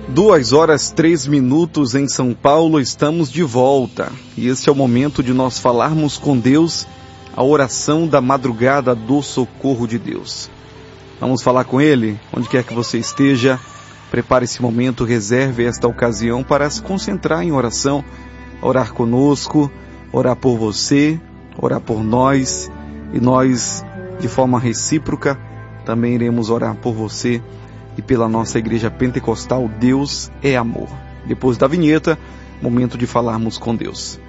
2h03 em São Paulo, estamos de volta. E esse é o momento de nós falarmos com Deus, a oração da madrugada do socorro de Deus. Vamos falar com Ele? Onde quer que você esteja, prepare esse momento, reserve esta ocasião para se concentrar em oração, orar conosco, orar por você, orar por nós, e nós, de forma recíproca, também iremos orar por você e pela nossa igreja pentecostal. Deus é amor. Depois da vinheta, momento de falarmos com Deus.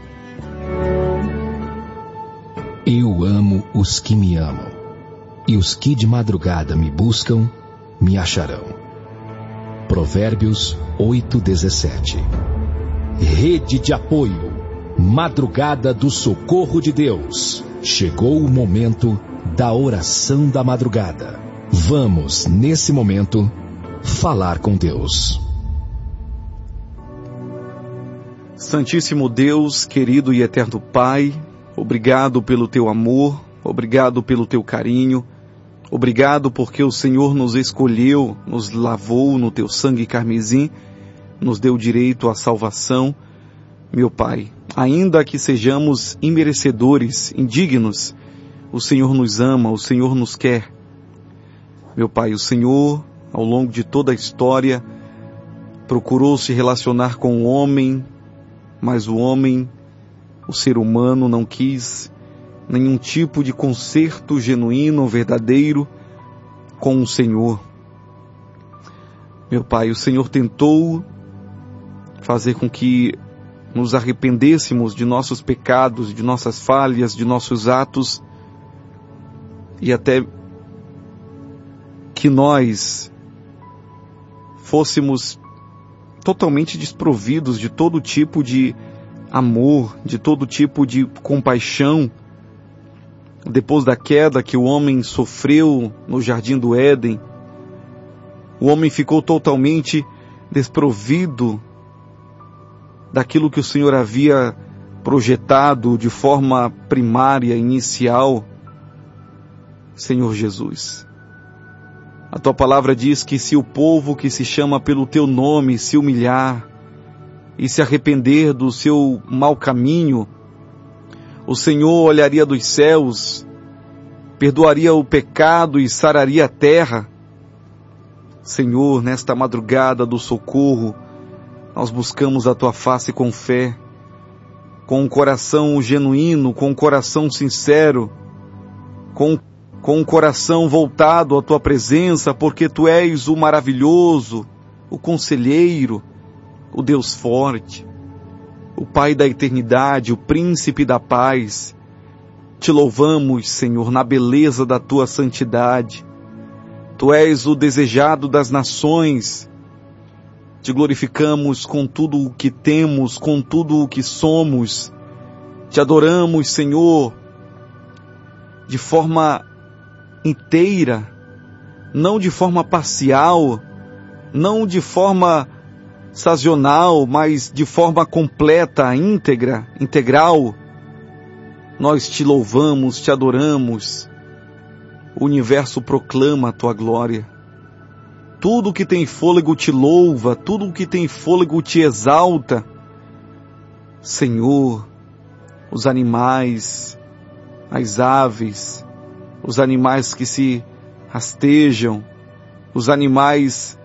Eu amo os que me amam, e os que de madrugada me buscam, me acharão. Provérbios 8:17. Rede de apoio, madrugada do socorro de Deus. Chegou o momento da oração da madrugada. Vamos, nesse momento, falar com Deus. Santíssimo Deus, querido e eterno Pai, obrigado pelo teu amor, obrigado pelo teu carinho, obrigado porque o Senhor nos escolheu, nos lavou no teu sangue carmesim, nos deu direito à salvação. Meu Pai, ainda que sejamos imerecedores, indignos, o Senhor nos ama, o Senhor nos quer. Meu Pai, o Senhor, ao longo de toda a história, procurou se relacionar com o homem, mas o homem, o ser humano, não quis nenhum tipo de conserto genuíno, verdadeiro, com o Senhor. Meu Pai, o Senhor tentou fazer com que nos arrependêssemos de nossos pecados, de nossas falhas, de nossos atos, e até que nós fôssemos totalmente desprovidos de todo tipo de amor, de todo tipo de compaixão. Depois da queda que o homem sofreu no Jardim do Éden, o homem ficou totalmente desprovido daquilo que o Senhor havia projetado de forma primária, inicial. Senhor Jesus, a tua palavra diz que se o povo que se chama pelo teu nome se humilhar e se arrepender do seu mau caminho, o Senhor olharia dos céus, perdoaria o pecado e sararia a terra. Senhor, nesta madrugada do socorro, nós buscamos a tua face com fé, com um coração genuíno, com um coração sincero, com um coração voltado à tua presença, porque tu és o maravilhoso, o conselheiro, o Deus forte, o Pai da eternidade, o príncipe da paz. Te louvamos, Senhor, na beleza da tua santidade. Tu és o desejado das nações. Te glorificamos com tudo o que temos, com tudo o que somos. Te adoramos, Senhor, de forma inteira, não de forma parcial, não de forma sazonal, mas de forma completa, íntegra, integral. Nós te louvamos, te adoramos. O universo proclama a tua glória. Tudo que tem fôlego te louva, tudo que tem fôlego te exalta. Senhor, os animais, as aves, os animais que se rastejam, os animais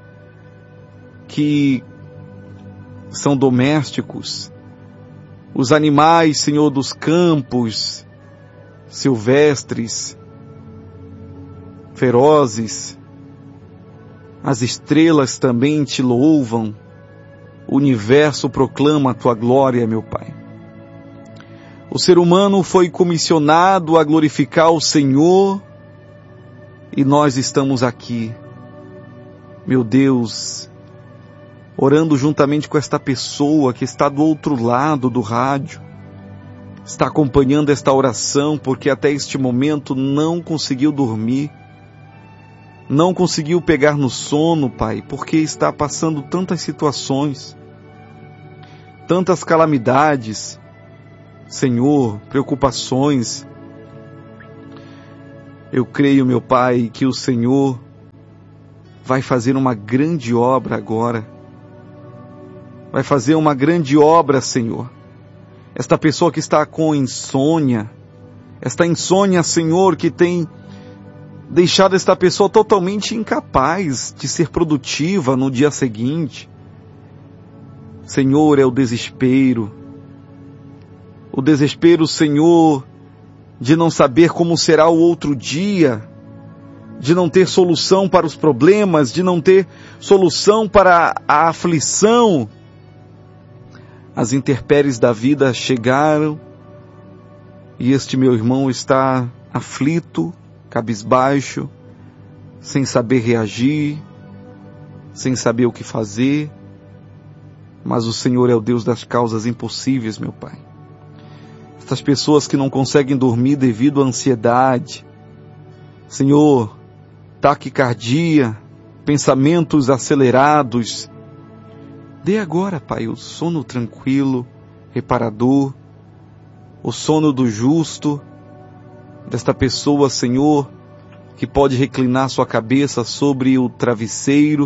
que são domésticos, os animais, Senhor, dos campos, silvestres, ferozes, as estrelas também te louvam, o universo proclama a tua glória, meu Pai. O ser humano foi comissionado a glorificar o Senhor e nós estamos aqui, meu Deus, orando juntamente com esta pessoa que está do outro lado do rádio, está acompanhando esta oração porque até este momento não conseguiu dormir, não conseguiu pegar no sono, Pai, porque está passando tantas situações, tantas calamidades, Senhor, preocupações. Eu creio, meu Pai, que o Senhor vai fazer uma grande obra agora vai fazer uma grande obra, Senhor. Esta pessoa que está com insônia, esta insônia, Senhor, que tem deixado esta pessoa totalmente incapaz de ser produtiva no dia seguinte. Senhor, é o desespero, Senhor, de não saber como será o outro dia, de não ter solução para os problemas, de não ter solução para a aflição. As intempéries da vida chegaram e este meu irmão está aflito, cabisbaixo, sem saber reagir, sem saber o que fazer. Mas o Senhor é o Deus das causas impossíveis, meu Pai. Estas pessoas que não conseguem dormir devido à ansiedade, Senhor, taquicardia, pensamentos acelerados, dê agora, Pai, o sono tranquilo, reparador, o sono do justo, desta pessoa, Senhor, que pode reclinar sua cabeça sobre o travesseiro,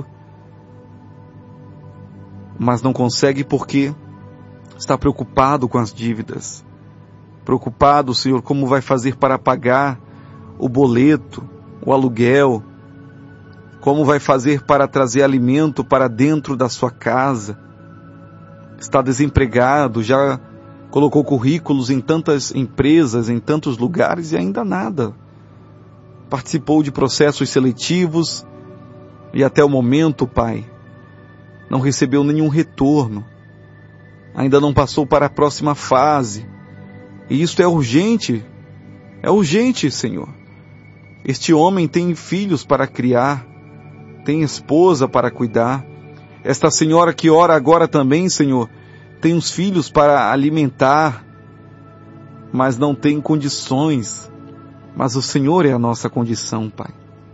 mas não consegue porque está preocupado com as dívidas. Preocupado, Senhor, como vai fazer para pagar o boleto, o aluguel, como vai fazer para trazer alimento para dentro da sua casa. Está desempregado, já colocou currículos em tantas empresas, em tantos lugares e ainda nada. Participou de processos seletivos e até o momento, Pai, não recebeu nenhum retorno. Ainda não passou para a próxima fase. E isto é urgente, Senhor. Este homem tem filhos para criar, tem esposa para cuidar. Esta senhora que ora agora também, Senhor, tem uns filhos para alimentar, mas não tem condições. Mas o Senhor é a nossa condição, Pai.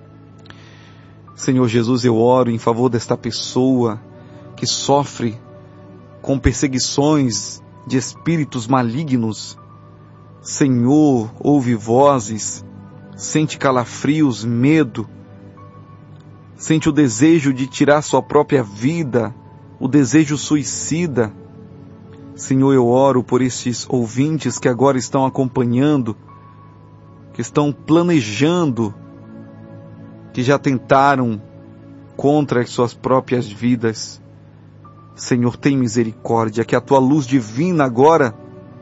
Senhor Jesus, eu oro em favor desta pessoa que sofre com perseguições de espíritos malignos. Senhor, ouve vozes, sente calafrios, medo, sente o desejo de tirar sua própria vida, o desejo suicida. Senhor, eu oro por estes ouvintes que agora estão acompanhando, que estão planejando, que já tentaram contra as suas próprias vidas. Senhor, tem misericórdia, que a tua luz divina agora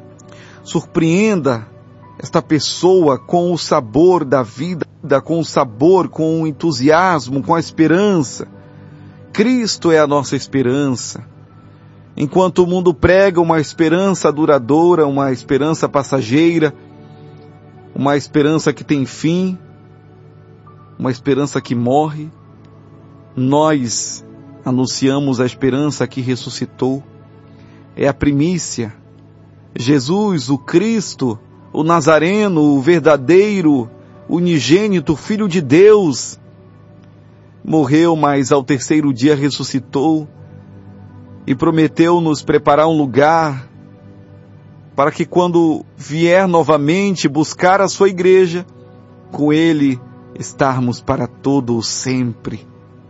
surpreenda esta pessoa com o sabor da vida, com o sabor, com o entusiasmo, com a esperança. Cristo é a nossa esperança. Enquanto o mundo prega uma esperança duradoura, uma esperança passageira, uma esperança que tem fim, uma esperança que morre, nós anunciamos a esperança que ressuscitou. É a primícia. Jesus, o Cristo, o Nazareno, o verdadeiro, unigênito Filho de Deus, morreu, mas ao terceiro dia ressuscitou e prometeu nos preparar um lugar para que quando vier novamente buscar a sua igreja, com Ele estarmos para todo o sempre.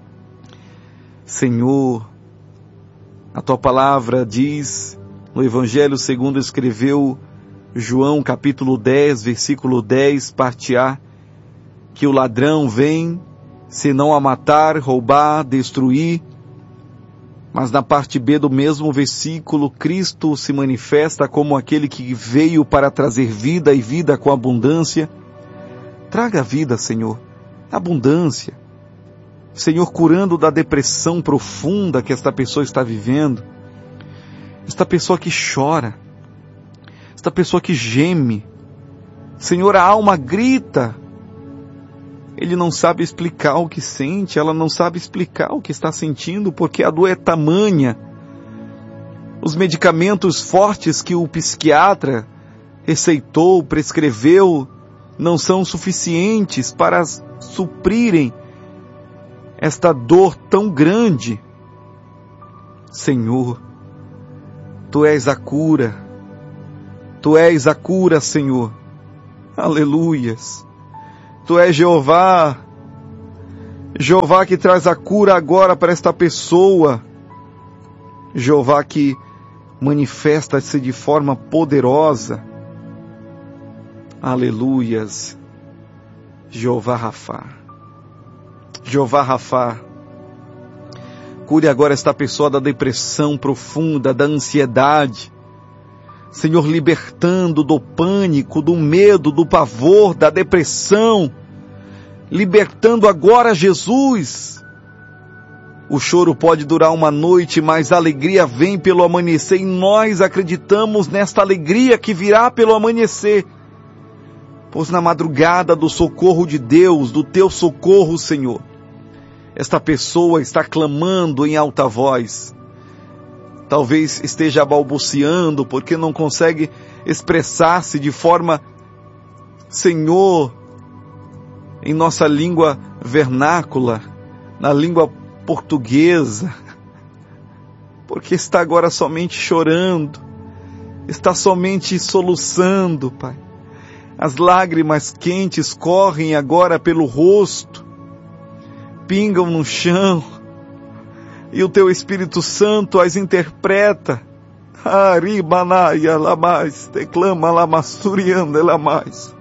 Senhor, a tua palavra diz no Evangelho segundo escreveu João, capítulo 10, versículo 10, parte A, que o ladrão vem, senão a matar, roubar, destruir. Mas na parte B do mesmo versículo, Cristo se manifesta como aquele que veio para trazer vida e vida com abundância. Traga vida, Senhor, abundância. Senhor, curando da depressão profunda que esta pessoa está vivendo. Esta pessoa que chora, esta pessoa que geme. Senhor, a alma grita. Ele não sabe explicar o que sente, ela não sabe explicar o que está sentindo, porque a dor é tamanha. Os medicamentos fortes que o psiquiatra receitou, prescreveu, não são suficientes para suprirem esta dor tão grande. Senhor, Tu és a cura. Tu és a cura, Senhor. Aleluias. Tu és Jeová. Jeová que traz a cura agora para esta pessoa. Jeová que manifesta-se de forma poderosa. Aleluias. Jeová Rafá. Jeová Rafá. Cure agora esta pessoa da depressão profunda, da ansiedade. Senhor, libertando do pânico, do medo, do pavor, da depressão. Libertando agora, Jesus. O choro pode durar uma noite, mas a alegria vem pelo amanhecer e nós acreditamos nesta alegria que virá pelo amanhecer. Pois na madrugada do socorro de Deus, do teu socorro, Senhor, esta pessoa está clamando em alta voz. Talvez esteja balbuciando porque não consegue expressar-se de forma, Senhor, em nossa língua vernácula, na língua portuguesa, porque está agora somente chorando, está somente soluçando, Pai. As lágrimas quentes correm agora pelo rosto, pingam no chão, e o Teu Espírito Santo as interpreta. Aribanaya lamais, declama lamassurianda lamais.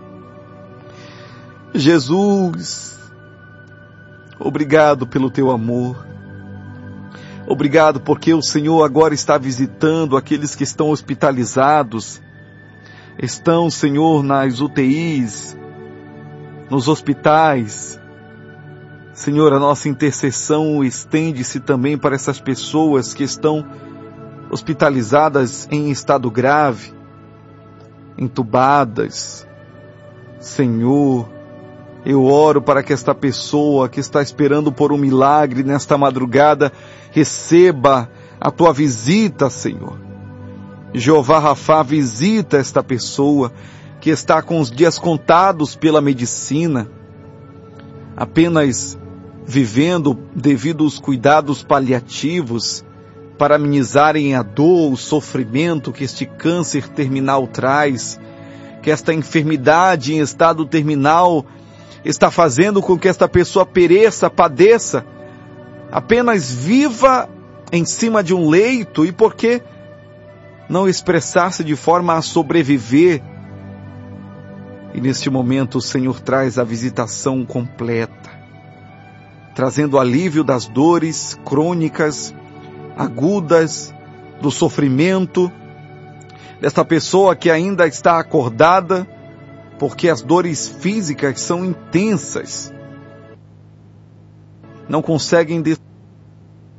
Jesus, obrigado pelo Teu amor. Obrigado porque o Senhor agora está visitando aqueles que estão hospitalizados. Estão, Senhor, nas UTIs, nos hospitais. Senhor, a nossa intercessão estende-se também para essas pessoas que estão hospitalizadas em estado grave, entubadas. Senhor, eu oro para que esta pessoa que está esperando por um milagre nesta madrugada receba a Tua visita, Senhor. Jeová Rafá, visita esta pessoa que está com os dias contados pela medicina, apenas vivendo devido aos cuidados paliativos para amenizarem a dor, o sofrimento que este câncer terminal traz, que esta enfermidade em estado terminal está fazendo com que esta pessoa pereça, padeça, apenas viva em cima de um leito. E por que não expressar-se de forma a sobreviver? E neste momento o Senhor traz a visitação completa, trazendo alívio das dores crônicas, agudas, do sofrimento, desta pessoa que ainda está acordada, porque as dores físicas são intensas, não conseguem